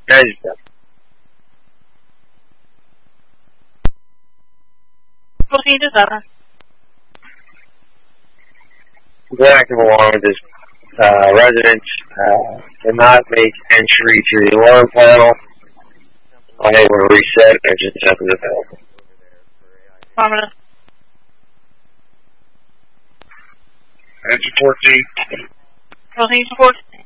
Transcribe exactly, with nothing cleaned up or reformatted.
Engine seven. fourteen to seven. The active alarm with this uh, resident uh, cannot make entry to the alarm panel. Unable to reset. Engine seven is available. Affirmative. Engine fourteen. fourteen to fourteen.